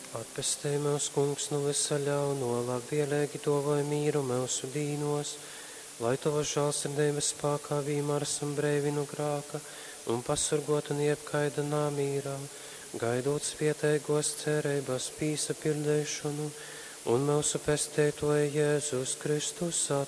Atpestī mūs, kungs, no visa ļauno, labvēlīgi dāvāj mīru mūsu dīnos, lai tava žēlsirdības spēkā vienmēr brīvinu grāka un pasurgotu niepkaida nāmīrā, gaidot svietēgos cerības pīsapildēšanu un mūsu pestētoja Jēzus Kristus